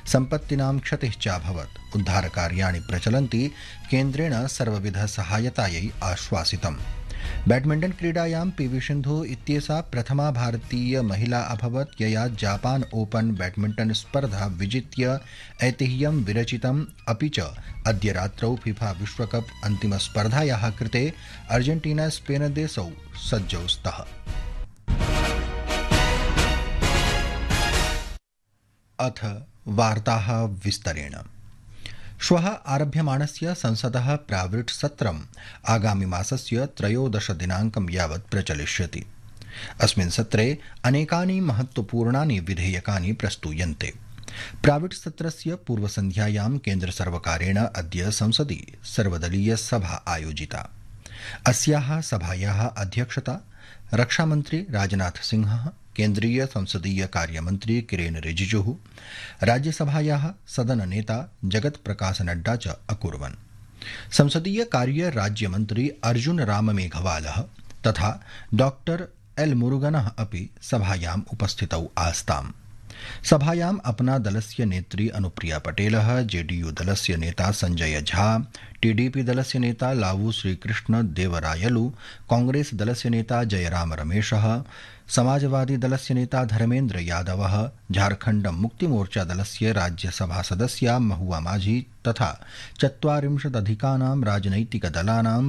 सम्पत्तिनां क्षतिः चाभवत्। उद्धारकार्याणि प्रचलन्ति, केन्द्रेण सर्वविधसहायतायै आश्वासितम्। बैडमिण्टन क्रीडायां पीवी सिन्धु इत्येषा प्रथमा भारतीय महिला अभवत्, यया जापान ओपन बैडमिण्टन स्पर्धा विजित्य ऐतिह्यं विरचितम्। अपि च अद्य रात्रौ फीफा विश्वकप अन्तिमस्पर्धायाः कृते अर्जेन्टीना स्पेन देशौ सज्जौ स्तः। अथ वार्ताः विस्तरेण। श्वः आरभ्यमाणस्य संसदः प्रावृट् सत्रम् आगामि मासस्य 13 दिनाङ्कं यावत् प्रचलिष्यति। अस्मिन् सत्रे अनेकानि महत्वपूर्णानि विधेयकानि प्रस्तूयन्ते। प्रावृट् सत्रस्य पूर्वसन्ध्यायां केन्द्रसर्वकारेण अद्य संसदि सर्वदलीय सभा आयोजिता। अस्याः सभायाः अध्यक्षता रक्षामन्त्री राजनाथ सिंहः, केन्द्रीय संसदीय कार्यमन्त्री किरेन रिजिजुः, राज्यसभायाः सदननेता जगत प्रकाश नड्डा च अकुर्वन्। संसदीय कार्य राज्यमन्त्री अर्जुन राम मेघवालः तथा डॉक्टर एल मुरुगनः अपि सभायाम् उपस्थितौ आस्ताम्। सभायाम् अपना दलस्य नेत्री अनुप्रिया पटेलः, जेडीयू दलस्य नेता संजय झा, टीडीपी दलस्य नेता लावू श्रीकृष्ण देवरायलु, कांग्रेस दलस्य नेता जयराम रमेशः, समाजवादी दलस्य नेता धर्मेन्द्र यादवः, झारखण्ड मुक्तिमोर्चा दलस्य राज्यसभा सदस्या महुआ माझी तथा 40 राजनैतिकदलानां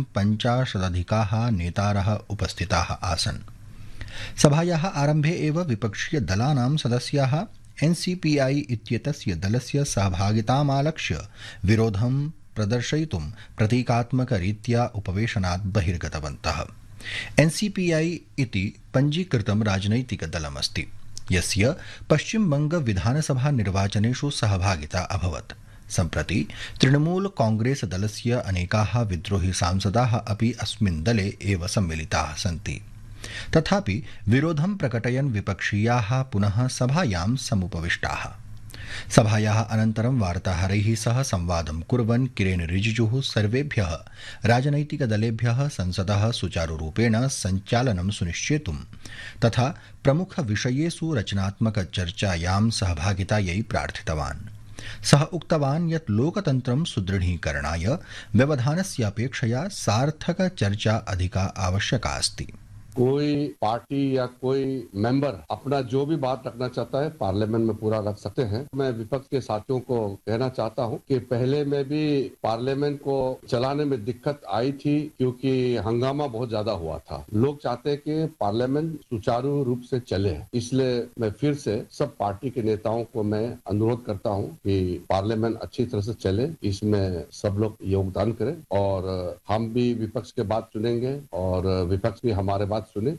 50 नेतारः उपस्थिताः आसन्। सभायाः आरम्भे एव विपक्षीय दलानां सदस्याः एनसीपीआई इत्येतस्य दलस्य सहभागितामालक्ष्य विरोधं प्रदर्शयितुं प्रतीकात्मकरीत्या उपवेशनात् बहिर्गतवन्तः। एनसीपीआई इति पञ्जीकृतं राजनैतिकदलमस्ति, यस्य पश्चिमबंग विधानसभा निर्वाचनेषु सहभागिता अभवत्। सम्प्रति तृणमूल कांग्रेस दलस्य अनेकाः विद्रोही सांसदाः अपि अस्मिन् दले एव सम्मिलिताः सन्ति। तथापि विरोधं प्रकटयन् विपक्षीयाः पुनः सभायां समुपविष्टाः। सभायाः अनन्तरं वार्ताहरैः सह संवादं कुर्वन् किरेन रिजिजुः सर्वेभ्यः राजनैतिकदलेभ्यः संसदः सुचारुरूपेण सञ्चालनं सुनिश्चेतुं तथा प्रमुखविषयेषु रचनात्मकचर्चायां सहभागितायै प्रार्थितवान्। सः उक्तवान् यत् लोकतन्त्रं सुदृढीकरणाय व्यवधानस्यापेक्षया सार्थकचर्चा अधिका आवश्यका अस्ति। कोई पार्टी या कोई मेंबर अपना जो भी बात रखना चाहता है पार्लियामेंट में पूरा रख सकते हैं। मैं विपक्ष के साथियों को कहना चाहता हूं कि पहले में भी पार्लियामेंट को चलाने में दिक्कत आई थी, क्योंकि हंगामा बहुत ज्यादा हुआ था। लोग चाहते हैं कि पार्लियामेंट सुचारू रूप से चले, इसलिए मैं फिर से सब पार्टी के नेताओं को मैं अनुरोध करता हूं कि पार्लियामेंट अच्छी तरह से चले, इसमें सब लोग योगदान करें और हम भी विपक्ष के बात सुनेंगे और विपक्ष भी हमारे बात सुने।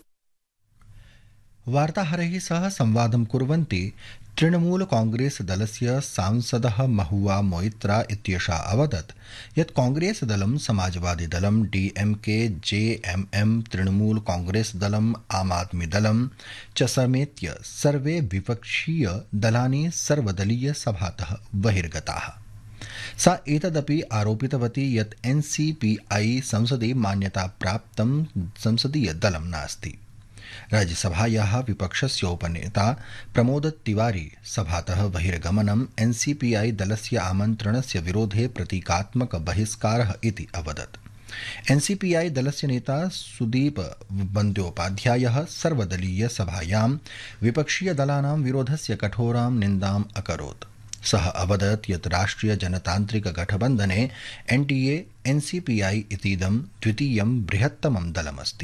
वार्ताहरैः सह संवादं कुर्वन्ती तृणमूल कांग्रेस दलस्य सांसदः महुआ मोइत्रा इत्येषा अवदत् यत् कांग्रेस दलं, समाजवादी दलं, डीएमके, जेएमएम, तृणमूल कांग्रेस दलं, आम आदमी दलं च समेत्य सर्वे विपक्षीय दलानि सर्वदलीय सभातः बहिर्गताः। सा एतदपि आरोपितवती यत् एनसीपीआई संसदि मान्यताप्राप्तं संसदीय दलं नास्ति। राज्यसभायाः विपक्षस्य उपनेता प्रमोद तिवारी सभातः बहिर्गमनं एनसीपीआई दलस्य आमन्त्रणस्य विरोधे प्रतीकात्मक बहिष्कारः इति अवदत्। एनसीपीआई दलस्य नेता सुदीप बन्द्योपाध्यायः सर्वदलीय सभायां विपक्षीय दलानां विरोधस्य कठोरां निन्दाम् अकरोत्। सः अवदत् यत् राष्ट्रिय जनतान्त्रिक गठबन्धने एनडीए एनसीपीआई इतीदं द्वितीयं बृहत्तमं दलमस्ति।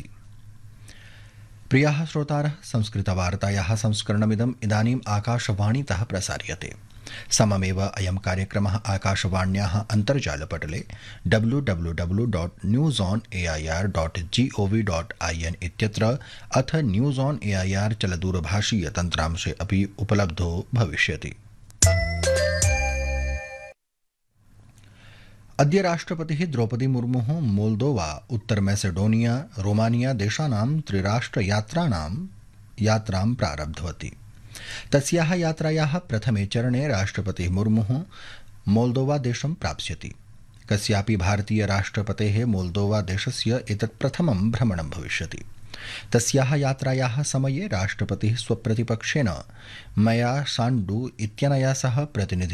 प्रियाः श्रोतारः, संस्कृतवार्तायाः संस्करणमिदम् इदानीम् आकाशवाणीतः प्रसार्यते। सममेव अयं कार्यक्रमः आकाशवाण्याः अन्तर्जालपटले www.newsonair.gov.in इत्यत्र अथ न्यूज़ ऑन एआईआर चलदूरभाषीय तन्त्रांशे अपि उपलब्धो भविष्यति। अद्य राष्ट्रपतिः द्रौपदी मुर्मुः मोल्दोवा, उत्तर मैसेडोनिया, रोमानिया देशानां यात्रां प्रारब्धवती। तस्याः यात्रायाः प्रथमे चरणे राष्ट्रपतिः मुर्मुः मोल्दोवा देशं प्राप्स्यति। कस्यापि भारतीय राष्ट्रपतेः मोल्दोवा देशस्य एतत् प्रथमं भ्रमणं भविष्यति। तस्याः यात्रायाः समये राष्ट्रपतिः स्वप्रतिपक्षेन मया साण्डू इत्यनया सह प्रतिनिधि